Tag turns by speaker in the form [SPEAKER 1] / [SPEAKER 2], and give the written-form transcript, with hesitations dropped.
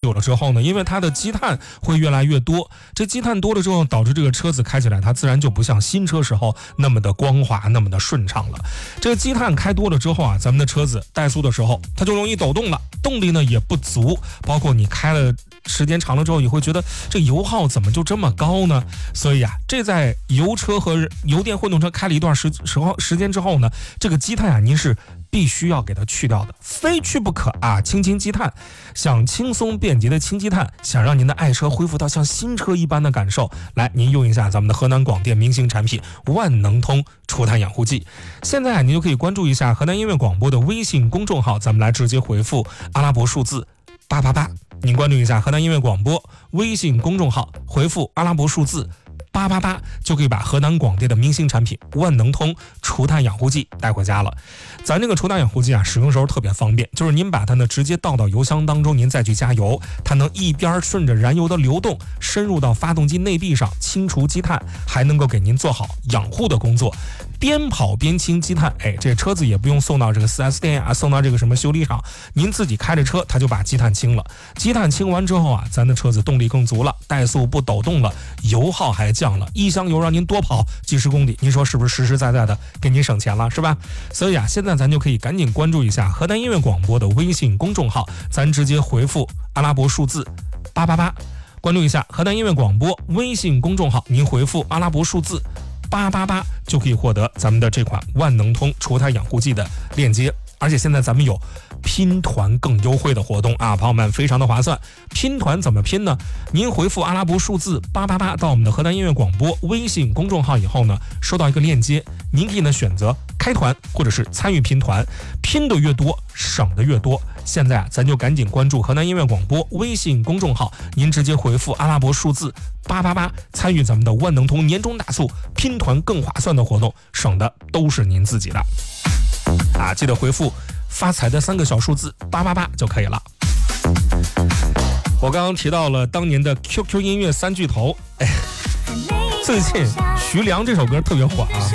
[SPEAKER 1] 久了之后呢，因为它的积碳会越来越多，这积碳多了之后，导致这个车子开起来它自然就不像新车时候那么的光滑，那么的顺畅了。这个积碳开多了之后啊，咱们的车子怠速的时候它就容易抖动了，动力呢也不足，包括你开了时间长了之后，你会觉得这油耗怎么就这么高呢？所以啊，这在油车和油电混动车开了一段时间之后呢，这个积碳啊，您是必须要给它去掉的，非去不可啊！清积碳，想轻松便捷的清积碳，想让您的爱车恢复到像新车一般的感受，来，您用一下咱们的河南广电明星产品万能通除碳养护剂。现在啊，您就可以关注一下河南音乐广播的微信公众号，咱们来直接回复阿拉伯数字888。您关注一下河南音乐广播微信公众号，回复阿拉伯数字888，就可以把河南广电的明星产品万能通除碳养护剂带回家了。咱这个除碳养护剂啊，使用时候特别方便，就是您把它呢直接倒到油箱当中，您再去加油，它能一边顺着燃油的流动深入到发动机内壁上清除积碳，还能够给您做好养护的工作，边跑边清积碳。这车子也不用送到这个 4S 店啊，送到这个什么修理厂，您自己开着车它就把积碳清了。积碳清完之后啊，咱的车子动力更足了，怠速不抖动了，油耗还降了，一箱油让您多跑几十公里，您说是不是实实在在的给您省钱了，是吧？所以啊，现在咱就可以赶紧关注一下河南音乐广播的微信公众号，咱直接回复阿拉伯数字888，关注一下河南音乐广播微信公众号，您回复阿拉伯数字888就可以获得咱们的这款万能通除碳养护剂的链接。而且现在咱们有拼团更优惠的活动啊，朋友们非常的划算。拼团怎么拼呢？您回复阿拉伯数字888到我们的河南音乐广播微信公众号以后呢，收到一个链接，您可以呢选择开团或者是参与拼团，拼的越多省的越多。现在啊，咱就赶紧关注河南音乐广播微信公众号，您直接回复阿拉伯数字888，参与咱们的万能通年终大促拼团更划算的活动，省的都是您自己的啊！记得回复发财的3个小数字888就可以了。我刚刚提到了当年的 QQ 音乐3巨头，最近徐良这首歌特别火啊。